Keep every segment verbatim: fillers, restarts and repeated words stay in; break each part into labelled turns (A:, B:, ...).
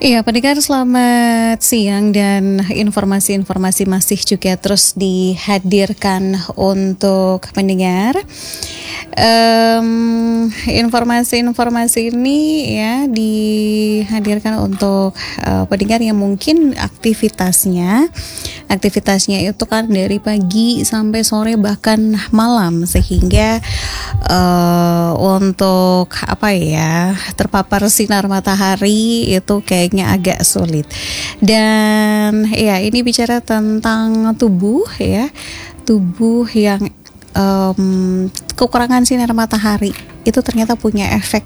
A: Iya, pendengar selamat siang dan informasi-informasi masih juga terus dihadirkan untuk pendengar. Em, informasi-informasi ini ya dihadirkan untuk eh, pendengar yang mungkin aktivitasnya aktivitasnya itu kan dari pagi sampai sore bahkan malam, sehingga eh, untuk apa ya terpapar sinar matahari itu kayaknya agak sulit. Dan ya ini bicara tentang tubuh ya, tubuh yang um, kekurangan sinar matahari itu ternyata punya efek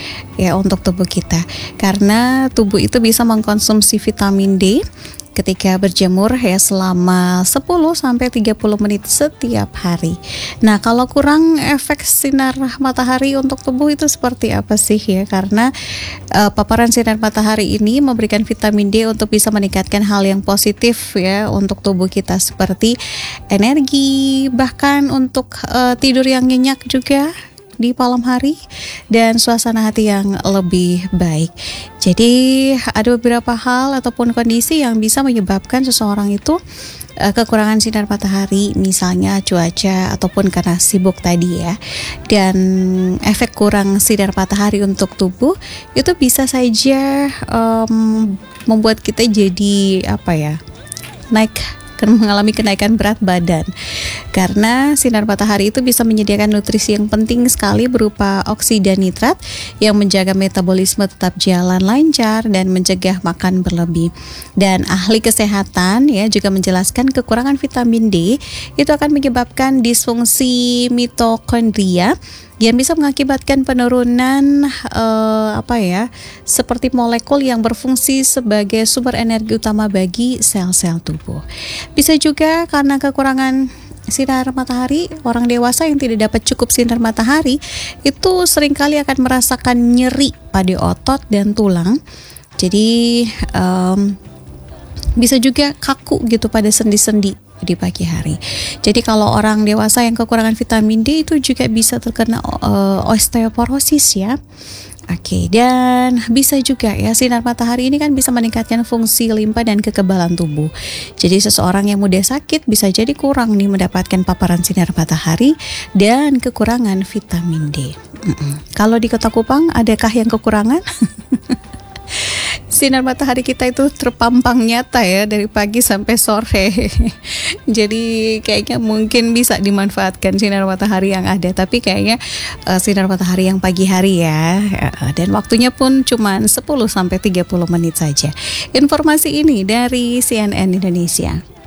A: ya untuk tubuh kita, karena tubuh itu bisa mengkonsumsi vitamin D ketika berjemur ya selama sepuluh sampai tiga puluh menit setiap hari. Nah, kalau kurang efek sinar matahari untuk tubuh itu seperti apa sih ya? Karena uh, paparan sinar matahari ini memberikan vitamin D untuk bisa meningkatkan hal yang positif ya untuk tubuh kita, seperti energi, bahkan untuk uh, tidur yang nyenyak juga di malam hari, dan suasana hati yang lebih baik. Jadi ada beberapa hal ataupun kondisi yang bisa menyebabkan seseorang itu uh, kekurangan sinar matahari, misalnya cuaca ataupun karena sibuk tadi ya. Dan efek kurang sinar matahari untuk tubuh itu bisa saja um, membuat kita jadi apa ya naik mengalami kenaikan berat badan, karena sinar matahari itu bisa menyediakan nutrisi yang penting sekali berupa oksida nitrat yang menjaga metabolisme tetap jalan lancar dan mencegah makan berlebih. Dan ahli kesehatan ya juga menjelaskan kekurangan vitamin D itu akan menyebabkan disfungsi mitokondria yang bisa mengakibatkan penurunan uh, apa ya seperti molekul yang berfungsi sebagai sumber energi utama bagi sel-sel tubuh. Bisa juga karena kekurangan sinar matahari, orang dewasa yang tidak dapat cukup sinar matahari itu seringkali akan merasakan nyeri pada otot dan tulang. Jadi um, bisa juga kaku gitu pada sendi-sendi di pagi hari. Jadi kalau orang dewasa yang kekurangan vitamin D itu juga bisa terkena uh, osteoporosis ya. Oke, dan bisa juga ya sinar matahari ini kan bisa meningkatkan fungsi limpa dan kekebalan tubuh. Jadi seseorang yang mudah sakit bisa jadi kurang nih mendapatkan paparan sinar matahari dan kekurangan vitamin D. Mm-mm. Kalau di Kota Kupang adakah yang kekurangan? Sinar matahari kita itu terpampang nyata ya dari pagi sampai sore. Jadi kayaknya mungkin bisa dimanfaatkan sinar matahari yang ada, tapi kayaknya uh, sinar matahari yang pagi hari ya. Dan waktunya pun cuma sepuluh sampai tiga puluh menit saja. Informasi ini dari C N N Indonesia.